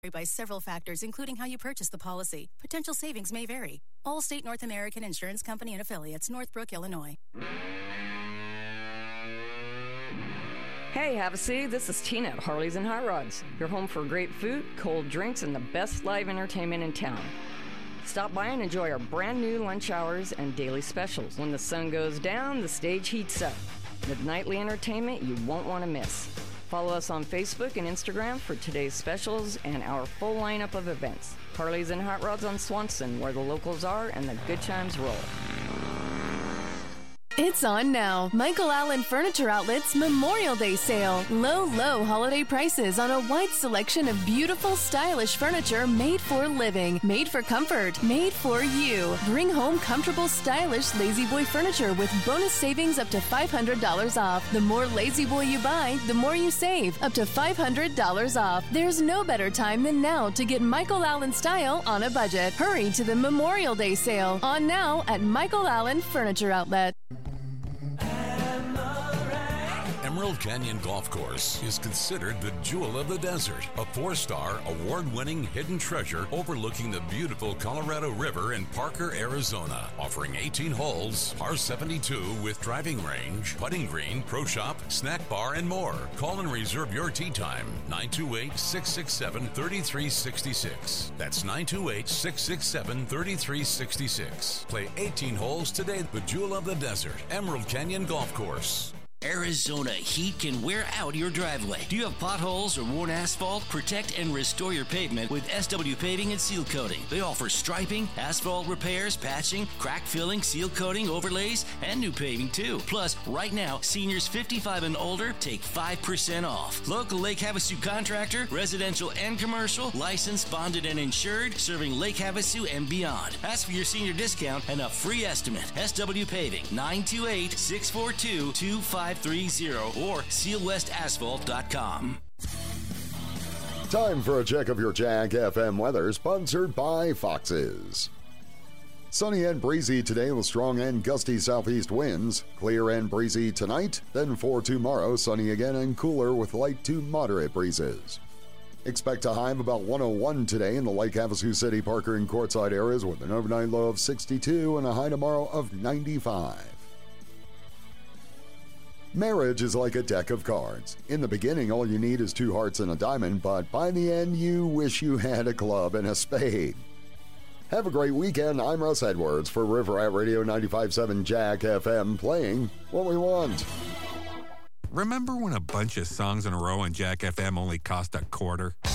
by several factors, including how you purchase the policy. Potential savings may vary. Allstate North American Insurance Company and Affiliates, Northbrook, Illinois. Hey, Havasu, this is Tina at Harley's and Hot Rods. Your home for great food, cold drinks, and the best live entertainment in town. Stop by and enjoy our brand new lunch hours and daily specials. When the sun goes down, the stage heats up. With nightly entertainment you won't want to miss. Follow us on Facebook and Instagram for today's specials and our full lineup of events. Harley's and Hot Rods on Swanson, where the locals are and the good times roll. It's on now. Michael Allen Furniture Outlet's Memorial Day sale. Low holiday prices on a wide selection of beautiful, stylish furniture made for living, made for comfort, made for you. Bring home comfortable, stylish La-Z-Boy furniture with bonus savings up to $500 off. The more La-Z-Boy you buy, the more you save, up to $500 off. There's no better time than now to get Michael Allen style on a budget. Hurry to the Memorial Day sale. On now at Michael Allen Furniture Outlet. Emerald Canyon Golf Course is considered the jewel of the desert, a 4-star, award-winning hidden treasure overlooking the beautiful Colorado River in Parker, Arizona, offering 18 holes, par 72 with driving range, putting green, pro shop, snack bar, and more. Call and reserve your tee time, 928-667-3366. That's 928-667-3366. Play 18 holes today, the jewel of the desert, Emerald Canyon Golf Course. Arizona heat can wear out your driveway. Do you have potholes or worn asphalt? Protect and restore your pavement with SW Paving and Seal Coating. They offer striping, asphalt repairs, patching, crack filling, seal coating, overlays, and new paving too. Plus, right now, seniors 55 and older take 5% off. Local Lake Havasu contractor, residential and commercial, licensed, bonded, and insured, serving Lake Havasu and beyond. Ask for your senior discount and a free estimate. SW Paving, 928-642-2530 or sealwestasphalt.com. Time for a check of your Jack FM weather, sponsored by Fox's. Sunny and breezy today with strong and gusty southeast winds. Clear and breezy tonight, then for tomorrow, sunny again and cooler with light to moderate breezes. Expect a high of about 101 today in the Lake Havasu City, Parker, and Quartzsite areas with an overnight low of 62 and a high tomorrow of 95. Marriage is like a deck of cards. In the beginning, all you need is 2 hearts and a diamond, but by the end, you wish you had a club and a spade. Have a great weekend. I'm Russ Edwards for River Rat Radio 95.7 Jack FM, playing what we want. Remember when a bunch of songs in a row on Jack FM only cost $0.25?